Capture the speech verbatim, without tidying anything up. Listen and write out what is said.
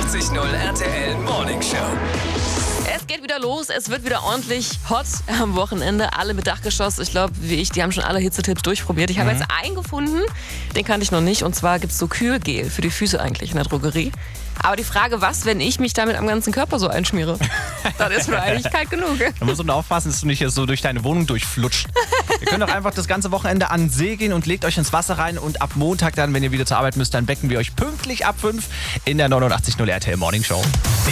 neunundachtzig Komma null R T L Morning Show. Es geht wieder los, es wird wieder ordentlich hot am Wochenende. Alle mit Dachgeschoss, ich glaube, wie ich, die haben schon alle Hitzetipps durchprobiert. Ich habe Mhm. jetzt einen gefunden, den kannte ich noch nicht. Und zwar gibt es so Kühlgel für die Füße eigentlich in der Drogerie. Aber die Frage, was, wenn ich mich damit am ganzen Körper so einschmiere? Das ist mir eigentlich kalt genug. Da musst du nur aufpassen, dass du nicht hier so durch deine Wohnung durchflutscht. Ihr könnt doch einfach das ganze Wochenende an den See gehen und legt euch ins Wasser rein. Und ab Montag dann, wenn ihr wieder zur Arbeit müsst, dann wecken wir euch pünktlich ab fünf in der neunundachtzig Komma null R T L Morning Show.